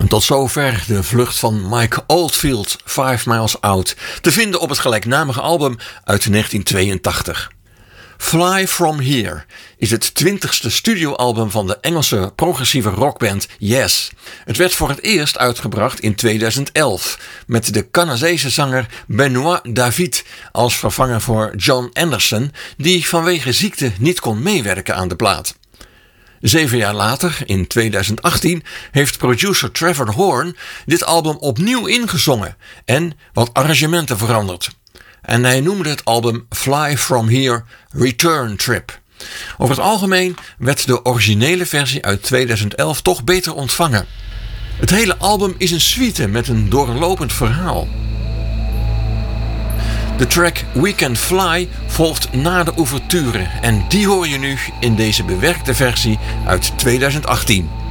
Tot zover de vlucht van Mike Oldfield, 5 Miles Out, te vinden op het gelijknamige album uit 1982. Fly From Here is het 20ste studioalbum van de Engelse progressieve rockband Yes. Het werd voor het eerst uitgebracht in 2011 met de Canadese zanger Benoit David als vervanger voor John Anderson, die vanwege ziekte niet kon meewerken aan de plaat. 7 jaar later, in 2018, heeft producer Trevor Horn dit album opnieuw ingezongen en wat arrangementen veranderd. En hij noemde het album Fly From Here Return Trip. Over het algemeen werd de originele versie uit 2011 toch beter ontvangen. Het hele album is een suite met een doorlopend verhaal. De track We Can Fly volgt na de ouverture en die hoor je nu in deze bewerkte versie uit 2018.